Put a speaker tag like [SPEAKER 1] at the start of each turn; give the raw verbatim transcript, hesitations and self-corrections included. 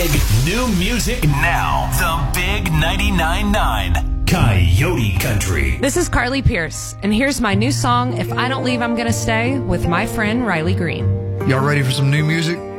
[SPEAKER 1] big new music now. The Big ninety-nine point nine Coyote Country.
[SPEAKER 2] This is Carly Pierce, and here's my new song, If I Don't Leave, I'm Gonna Stay, with my friend Riley Green.
[SPEAKER 3] Y'all ready for some new music?